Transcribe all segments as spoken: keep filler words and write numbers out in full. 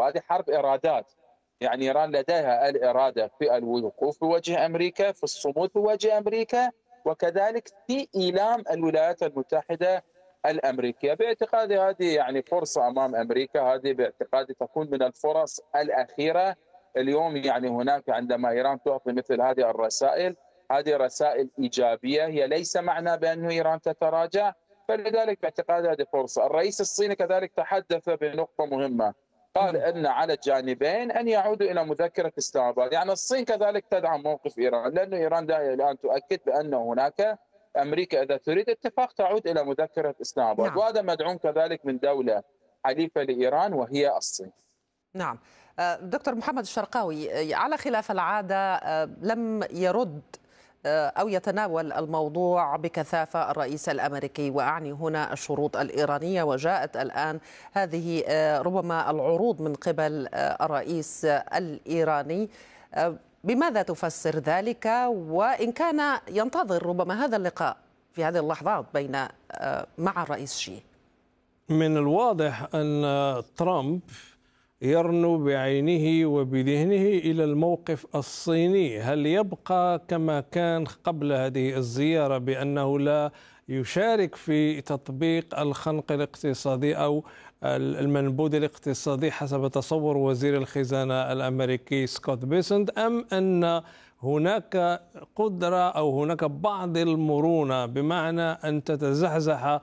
وهذه حرب إرادات. يعني إيران لديها الإرادة في الوقوف بوجه أمريكا، في الصمود بوجه أمريكا، وكذلك في إيلام الولايات المتحدة الأمريكية. باعتقادي هذه يعني فرصة أمام أمريكا، هذه باعتقادي تكون من الفرص الأخيرة اليوم. يعني هناك عندما إيران تعطي مثل هذه الرسائل، هذه رسائل إيجابية، هي ليس معنى بأن إيران تتراجع، فلذلك باعتقادي هذه فرصة. الرئيس الصيني كذلك تحدث بنقطة مهمة، قال أن على الجانبين أن يعودوا إلى مذكرة إسلام آباد. يعني الصين كذلك تدعم موقف إيران، لأن إيران دائما الآن تؤكد بأن هناك أمريكا إذا تريد اتفاق تعود إلى مذكرة إسلام آباد، نعم. وهذا مدعوم كذلك من دولة حليفة لإيران وهي الصين. نعم. دكتور محمد الشرقاوي، على خلاف العادة لم يرد أو يتناول الموضوع بكثافة الرئيس الأمريكي، وأعني هنا الشروط الإيرانية، وجاءت الآن هذه ربما العروض من قبل الرئيس الإيراني. بماذا تفسر ذلك؟ وإن كان ينتظر ربما هذا اللقاء في هذه اللحظات بين مع الرئيس شي. من الواضح أن ترامب يرنو بعينه وبذهنه إلى الموقف الصيني. هل يبقى كما كان قبل هذه الزيارة بأنه لا يشارك في تطبيق الخنق الاقتصادي أو المنبوذ الاقتصادي حسب تصور وزير الخزانة الأمريكي سكوت بيسنت، أم أن هناك قدرة أو هناك بعض المرونة بمعنى أن تتزحزح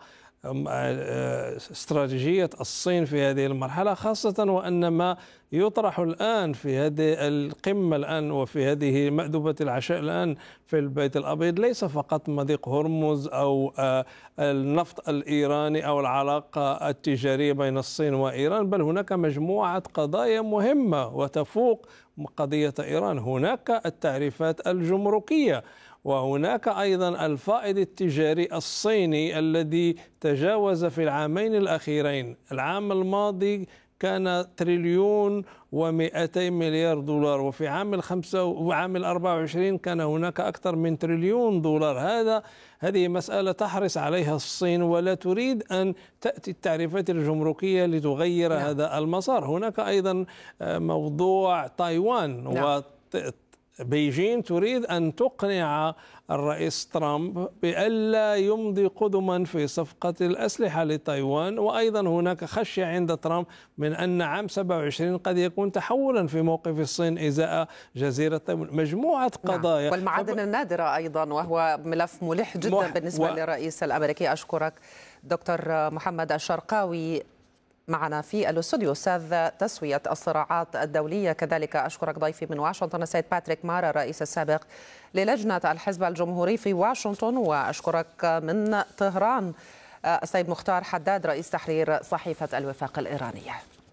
استراتيجية الصين في هذه المرحلة، خاصة وأن ما يطرح الآن في هذه القمة الآن وفي هذه مأدبة العشاء الآن في البيت الأبيض ليس فقط مضيق هرمز أو النفط الإيراني أو العلاقة التجارية بين الصين وإيران، بل هناك مجموعة قضايا مهمة وتفوق قضية إيران. هناك التعريفات الجمركية، وهناك أيضا الفائض التجاري الصيني الذي تجاوز في العامين الأخيرين. العام الماضي كان تريليون ومئتي مليار دولار، وفي عام الخمسة وعام الأربعة وعشرين كان هناك أكثر من تريليون دولار. هذا هذه مسألة تحرص عليها الصين، ولا تريد أن تأتي التعريفات الجمركية لتغير نعم. هذا المسار. هناك أيضا موضوع تايوان نعم. و بيجين تريد أن تقنع الرئيس ترامب بألا يمضي قدما في صفقة الأسلحة لتايوان، وأيضا هناك خشية عند ترامب من أن عام سبعة وعشرين قد يكون تحولا في موقف الصين إزاء جزيرة تايوان. مجموعة قضايا نعم. والمعادن النادرة أيضا، وهو ملف ملح جدا مح... بالنسبة و... للرئيس الأمريكي. أشكرك دكتور محمد الشرقاوي معنا في الاستوديو، أستاذ تسوية الصراعات الدولية. كذلك أشكرك ضيفي من واشنطن السيد باتريك مارا الرئيس السابق للجنة الحزب الجمهوري في واشنطن، وأشكرك من طهران السيد مختار حداد رئيس تحرير صحيفة الوفاق الإيرانية.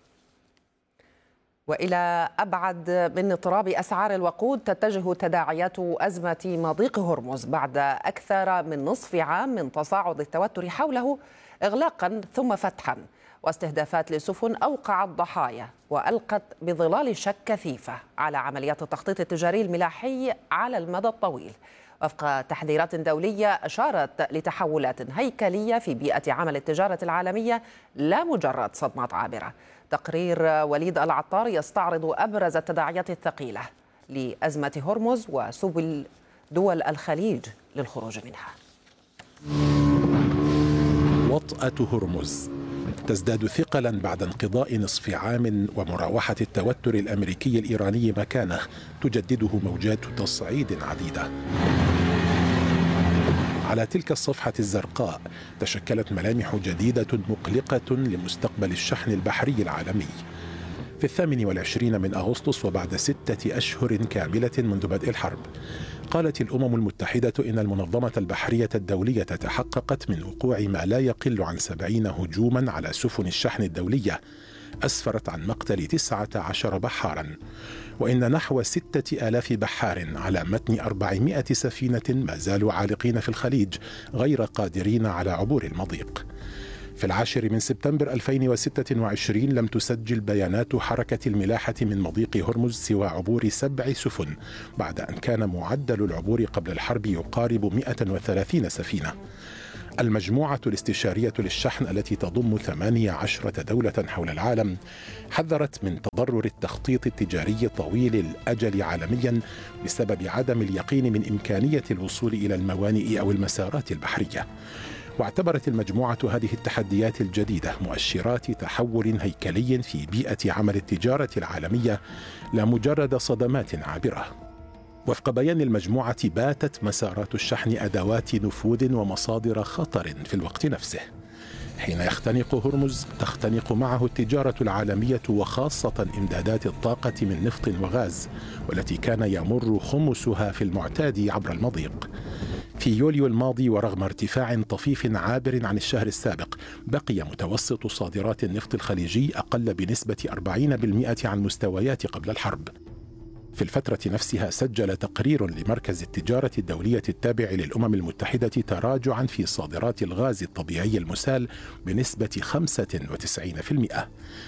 وإلى أبعد من اضطراب أسعار الوقود تتجه تداعيات أزمة مضيق هرمز بعد أكثر من نصف عام من تصاعد التوتر حوله إغلاقا ثم فتحا، واستهدافات لسفن أوقعت ضحايا وألقت بظلال شك كثيفة على عمليات التخطيط التجاري الملاحي على المدى الطويل، وفق تحذيرات دولية أشارت لتحولات هيكلية في بيئة عمل التجارة العالمية لا مجرد صدمات عابرة. تقرير وليد العطار يستعرض أبرز التداعيات الثقيلة لأزمة هرمز وسبل دول الخليج للخروج منها. وطأة هرمز تزداد ثقلا بعد انقضاء نصف عام ومراوحة التوتر الأمريكي الإيراني مكانه تجدده موجات تصعيد عديدة. على تلك الصفحة الزرقاء تشكلت ملامح جديدة مقلقة لمستقبل الشحن البحري العالمي. في الثامن والعشرين من أغسطس وبعد ستة أشهر كاملة منذ بدء الحرب، قالت الأمم المتحدة إن المنظمة البحرية الدولية تحققت من وقوع ما لا يقل عن سبعين هجوما على سفن الشحن الدولية أسفرت عن مقتل تسعة عشر بحارا، وإن نحو ستة آلاف بحار على متن أربعمائة سفينة ما زالوا عالقين في الخليج غير قادرين على عبور المضيق. في العاشر من سبتمبر ألفين وستة وعشرين لم تسجل بيانات حركة الملاحة من مضيق هرمز سوى عبور سبع سفن، بعد أن كان معدل العبور قبل الحرب يقارب مئة وثلاثين سفينة. المجموعة الاستشارية للشحن التي تضم ثمانية عشرة دولة حول العالم حذرت من تضرر التخطيط التجاري طويل الأجل عالميا بسبب عدم اليقين من إمكانية الوصول إلى الموانئ أو المسارات البحرية. واعتبرت المجموعة هذه التحديات الجديدة مؤشرات تحول هيكلي في بيئة عمل التجارة العالمية لا مجرد صدمات عابرة. وفق بيان المجموعة باتت مسارات الشحن أدوات نفوذ ومصادر خطر في الوقت نفسه. حين يختنق هرمز تختنق معه التجارة العالمية وخاصة إمدادات الطاقة من نفط وغاز، والتي كان يمر خمسها في المعتاد عبر المضيق. في يوليو الماضي ورغم ارتفاع طفيف عابر عن الشهر السابق، بقي متوسط صادرات النفط الخليجي أقل بنسبة أربعين بالمئة عن مستويات قبل الحرب. في الفترة نفسها سجل تقرير لمركز التجارة الدولية التابع للأمم المتحدة تراجعا في صادرات الغاز الطبيعي المسال بنسبة خمسة وتسعين بالمئة،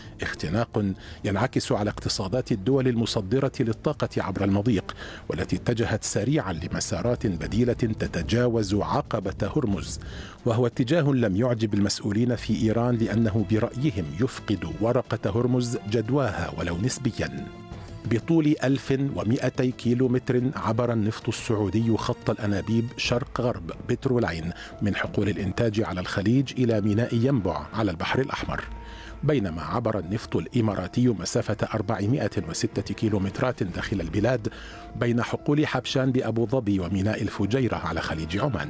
اختناق ينعكس على اقتصادات الدول المصدرة للطاقة عبر المضيق، والتي اتجهت سريعا لمسارات بديلة تتجاوز عقبة هرمز، وهو اتجاه لم يعجب المسؤولين في إيران لأنه برأيهم يفقد ورقة هرمز جدواها ولو نسبيا. بطول ألف ومئتي كيلو متر عبر النفط السعودي خط الأنابيب شرق غرب بترولين من حقول الإنتاج على الخليج إلى ميناء ينبع على البحر الأحمر، بينما عبر النفط الإماراتي مسافة أربعمئة وستة كيلومترات داخل البلاد بين حقول حبشان بأبو ظبي وميناء الفجيرة على خليج عمان.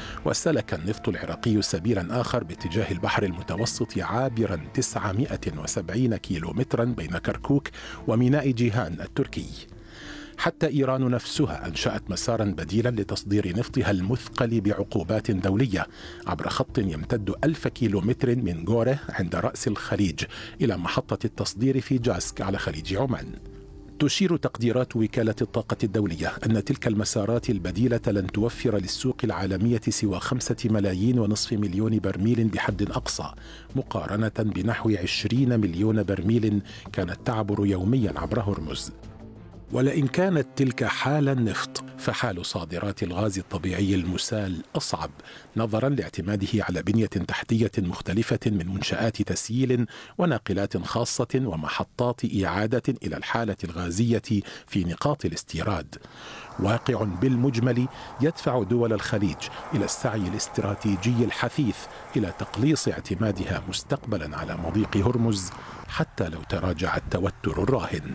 وسلك النفط العراقي سبيلا آخر باتجاه البحر المتوسط عابرا تسعمئة وسبعين كيلومترا بين كركوك وميناء جيهان التركي. حتى إيران نفسها أنشأت مسارا بديلا لتصدير نفطها المثقل بعقوبات دولية عبر خط يمتد ألف كيلومتر من غوره عند رأس الخليج إلى محطة التصدير في جاسك على خليج عمان. تشير تقديرات وكالة الطاقة الدولية أن تلك المسارات البديلة لن توفر للسوق العالمية سوى خمسة ملايين ونصف مليون برميل بحد أقصى، مقارنة بنحو عشرين مليون برميل كانت تعبر يوميا عبر هرمز. ولئن كانت تلك حال النفط، فحال صادرات الغاز الطبيعي المسال أصعب نظرا لاعتماده على بنية تحتية مختلفة من منشآت تسييل وناقلات خاصة ومحطات إعادة إلى الحالة الغازية في نقاط الاستيراد. واقع بالمجمل يدفع دول الخليج إلى السعي الاستراتيجي الحثيث إلى تقليص اعتمادها مستقبلا على مضيق هرمز حتى لو تراجع التوتر الراهن.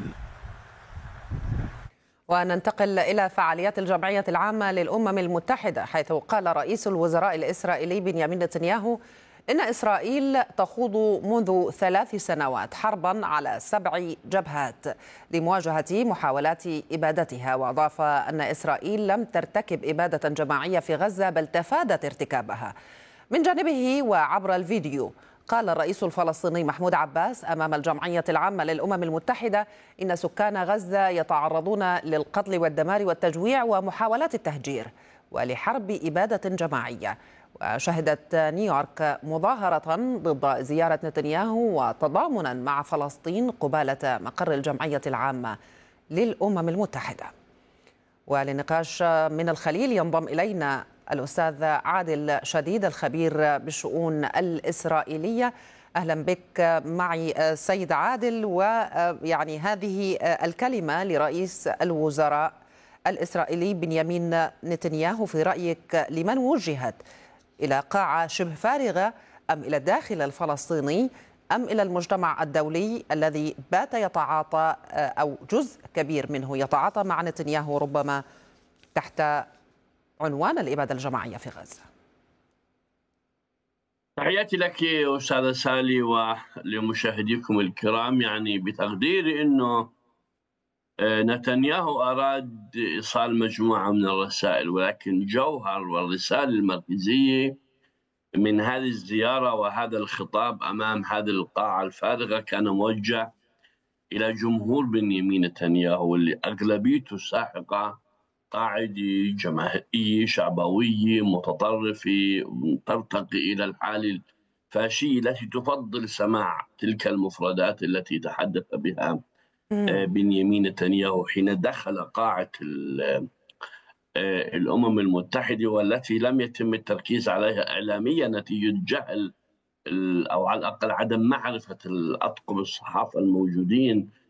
وننتقل إلى فعاليات الجمعية العامة للأمم المتحدة، حيث قال رئيس الوزراء الإسرائيلي بنيامين نتنياهو إن إسرائيل تخوض منذ ثلاث سنوات حربا على سبع جبهات لمواجهة محاولات إبادتها، وأضاف أن إسرائيل لم ترتكب إبادة جماعية في غزة بل تفادت ارتكابها. من جانبه وعبر الفيديو قال الرئيس الفلسطيني محمود عباس أمام الجمعية العامة للأمم المتحدة إن سكان غزة يتعرضون للقتل والدمار والتجويع ومحاولات التهجير ولحرب إبادة جماعية. وشهدت نيويورك مظاهرة ضد زيارة نتنياهو وتضامنا مع فلسطين قبالة مقر الجمعية العامة للأمم المتحدة. وللنقاش من الخليل ينضم إلينا الأستاذ عادل شديد الخبير بالشؤون الإسرائيلية. أهلا بك معي سيد عادل. ويعني هذه الكلمة لرئيس الوزراء الإسرائيلي بنيامين نتنياهو في رأيك لمن وجهت؟ إلى قاعة شبه فارغة أم إلى الداخل الفلسطيني أم إلى المجتمع الدولي الذي بات يتعاطى أو جزء كبير منه يتعاطى مع نتنياهو ربما تحت عنوان الإبادة الجماعية في غزة؟ تحياتي لك أستاذة سالي ولمشاهديكم الكرام. يعني بتقديري أنه نتنياهو أراد إيصال مجموعة من الرسائل، ولكن جوهر والرسالة المركزية من هذه الزيارة وهذا الخطاب أمام هذه القاعة الفارغة كان موجه إلى جمهور بنيامين نتنياهو، واللي أغلبيته الساحقة قاعدي جماهيرية شعبوية متطرفة ترتقي إلى الحالة الفاشية التي تفضل سماع تلك المفردات التي تحدث بها بنيامين نتنياهو حين دخل قاعة الأمم المتحدة، والتي لم يتم التركيز عليها إعلاميا نتيجة جهل أو على الأقل عدم معرفة الأطقم الصحافة الموجودين